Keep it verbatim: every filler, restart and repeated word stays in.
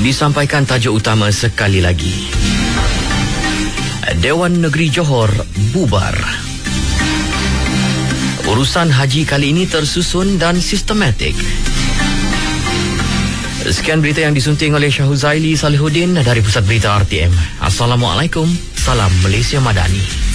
Disampaikan tajuk utama sekali lagi. Dewan Negeri Johor bubar. Urusan haji kali ini tersusun dan sistematik. Sekian berita yang disunting oleh Syahuzaili Salihuddin dari Pusat Berita R T M. Assalamualaikum. Salam Malaysia Madani.